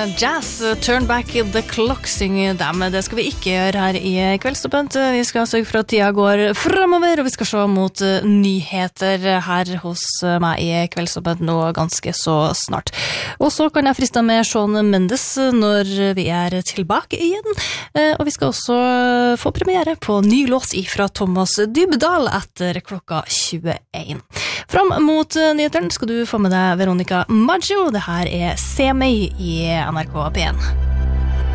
Jazz, Turn Back the Clock synger dem. Det skal vi ikke gjøre her i Kveldstoppent. Vi skal sørge for at tida går fremover, og vi skal se mot nyheter her hos meg i Kveldstoppent nå ganske så snart. Og så kan jeg friste med Shawn Mendes når vi tilbake igjen. Og vi skal også få premiere på ny låt fra Thomas Dybdahl etter klokka 21. Fram mot nyheteren skal du få med deg Veronica Maggio. Det her Se meg i NRK P1.